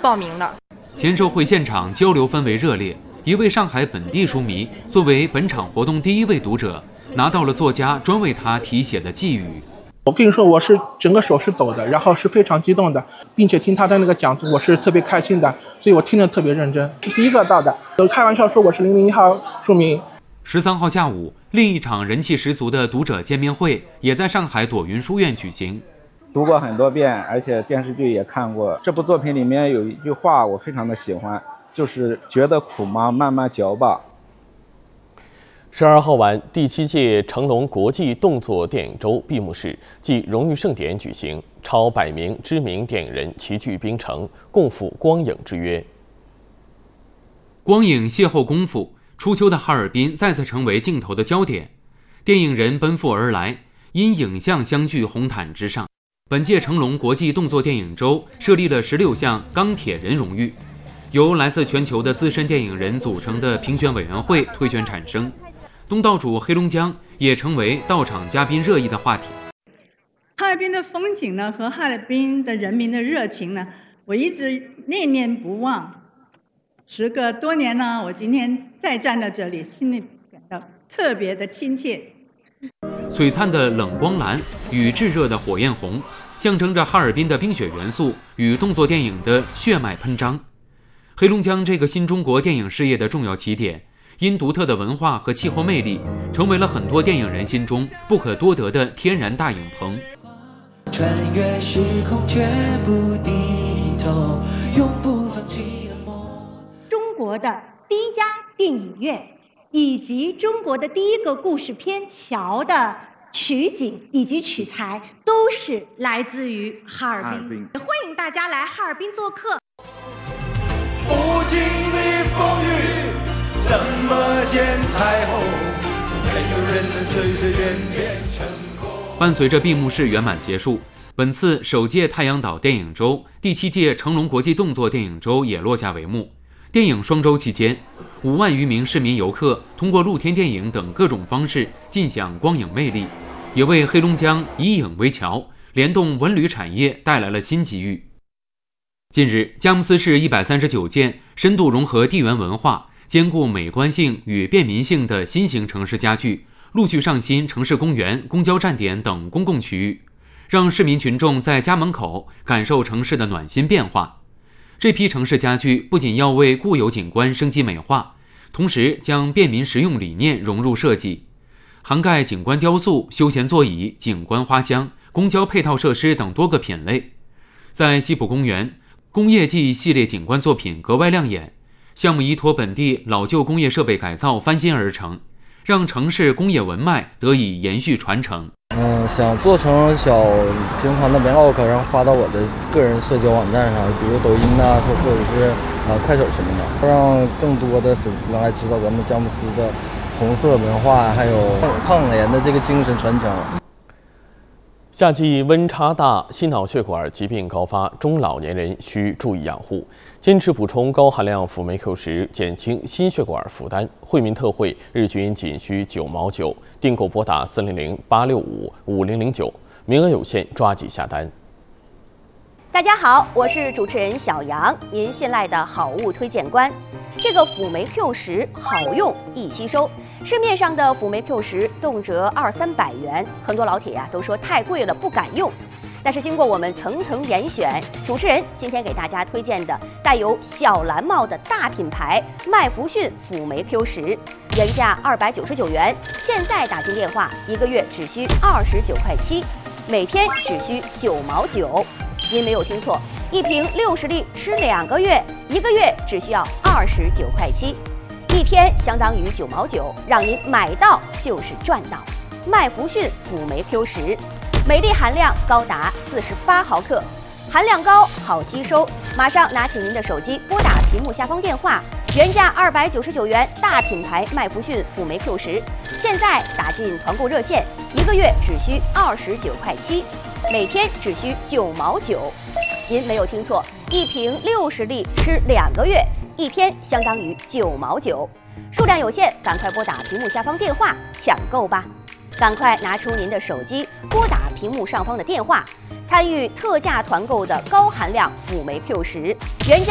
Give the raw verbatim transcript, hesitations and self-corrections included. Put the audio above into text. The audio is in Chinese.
报名的。 签售会现场交流氛围热烈，一位上海本地书迷作为本场活动第一位读者，拿到了作家专为他题写的寄语。 我跟你说，我是整个手是抖的，然后是非常激动的，并且听他的那个讲座，我是特别开心的，所以我听得特别认真。是第一个到的，有开玩笑说我是零零一号书迷。 十三号下午，另一场人气十足的读者见面会也在上海朵云书院举行。 读过很多遍，而且电视剧也看过。这部作品里面有一句话我非常的喜欢，就是觉得苦吗？慢慢嚼吧。 十二号晚，第七届成龙国际动作电影周闭幕式暨荣誉盛典举行，超百名知名电影人齐聚槟城，共赴光影之约。 光影邂逅功夫，初秋的哈尔滨再次成为镜头的焦点，电影人奔赴而来，因影像相聚红毯之上。本届成龙国际动作电影周设立了十六项钢铁人荣誉，由来自全球的资深电影人组成的评选委员会推选产生。东道主黑龙江也成为到场嘉宾热议的话题。 哈尔滨的风景呢，和哈尔滨的人民的热情呢，我一直念念不忘。时隔多年呢，我今天再站在这里，心里感到特别的亲切。 璀璨的冷光蓝与炙热的火焰红，象征着哈尔滨的冰雪元素与动作电影的血脉喷张。黑龙江这个新中国电影事业的重要起点，因独特的文化和气候魅力，成为了很多电影人心中不可多得的天然大影棚。 穿越时空绝不低头，永不放弃的梦。 中国的第一家电影院，以及中国的第一个故事片《桥》的取景以及取材，都是来自于哈尔滨。欢迎大家来哈尔滨做客。 不经历风雨，怎么见彩虹？没有人能随随便便成功。 伴随着闭幕式圆满结束，本次首届太阳岛电影周、第七届成龙国际动作电影周也落下帷幕。电影双周期间，五万余名市民游客通过露天电影等各种方式尽享光影魅力，也为黑龙江以影为桥，联动文旅产业带来了新机遇。近日，佳木斯市一百三十九件深度融合地缘文化、兼顾美观性与便民性的新型城市家具陆续上新城市公园、公交站点等公共区域，让市民群众在家门口感受城市的暖心变化。这批城市家具不仅要为固有景观升级美化，同时将便民实用理念融入设计，涵盖景观雕塑、休闲座椅、景观花香、公交配套设施等多个品类。在西浦公园，工业记忆系列景观作品格外亮眼，项目依托本地老旧工业设备改造翻新而成，让城市工业文脉得以延续传承。 嗯，想做成小平常的 vlog， 然后发到我的个人社交网站上，比如抖音呐、啊，或者是呃快手什么的，让更多的粉丝来知道咱们佳木斯的红色文化，还有抗联的这个精神传承。 夏季温差大，心脑血管疾病高发，中老年人需注意养护，坚持补充高含量辅酶 Q 十，减轻心血管负担。惠民特惠，日均仅需九毛九，订购拨打四零零八六五五零零九，名额有限，抓紧下单。 大家好，我是主持人小杨，您信赖的好物推荐官。这个辅酶 Q 十好用易吸收。市面上的辅酶 Q 十动辄二三百元，很多老铁啊都说太贵了不敢用。但是经过我们层层严选，主持人今天给大家推荐的带有小蓝帽的大品牌麦弗逊辅酶 Q 十，原价二百九十九元，现在打进电话一个月只需二十九块七，每天只需九毛九。您没有听错，一瓶六十粒吃两个月，一个月只需要二十九块七。一天相当于九毛九，让您买到就是赚到。麦弗逊辅酶 Q 十，每粒含量高达四十八毫克，含量高，好吸收。马上拿起您的手机，拨打屏幕下方电话，原价二百九十九元，大品牌麦弗逊辅酶 Q 十，现在打进团购热线，一个月只需二十九块七，每天只需九毛九。您没有听错，一瓶六十粒吃两个月。一天相当于九毛九，数量有限，赶快拨打屏幕下方电话抢购吧！赶快拿出您的手机，拨打屏幕上方的电话，参与特价团购的高含量辅酶 Q 十，原价